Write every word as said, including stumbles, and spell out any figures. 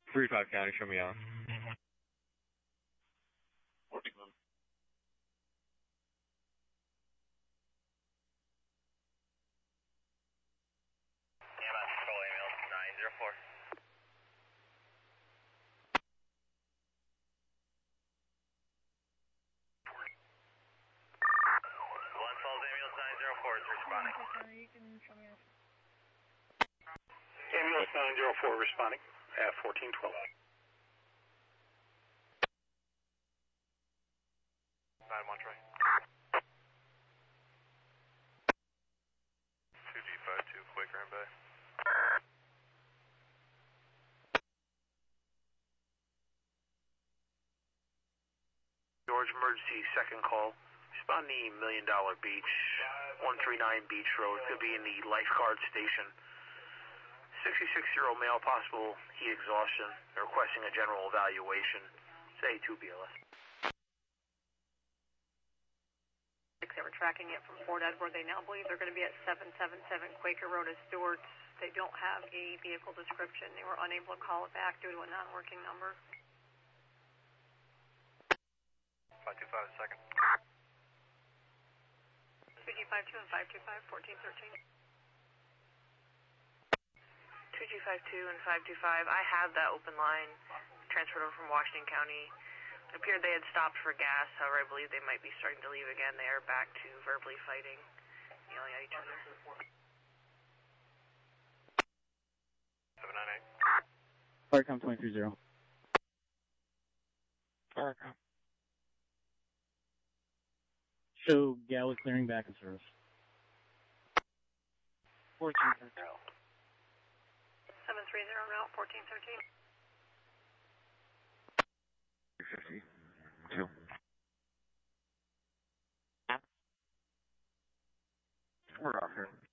forty-five County, show me out. nine zero four. One Falls ambulance nine zero four is responding. You can show me out. Ambulance nine zero four responding at fourteen twelve. nine one three. two G five two, Quaker and Bay. George, emergency second call. Respond to Million Dollar Beach, one three nine Beach Road. Could be in the lifeguard station. sixty-six-year-old male, possible heat exhaustion. They're requesting a general evaluation. Say two B L S. They were tracking it from Fort Edward. They now believe they're going to be at seven seven seven Quaker Road at Stewart's. They don't have a vehicle description. They were unable to call it back due to a non-working number. five two five second. two G five two and five two five, fourteen thirteen. two G five two and five two five. I have that open line transferred over from Washington County. It appeared they had stopped for gas. However, I believe they might be starting to leave again. They are back to verbally fighting, yelling at each other. seven nine eight. Firecom two three zero. Firecom. Show Gal is clearing back in service. fourteen thirteen. seven three zero now, fourteen thirteen. fifty. Two. We're off here.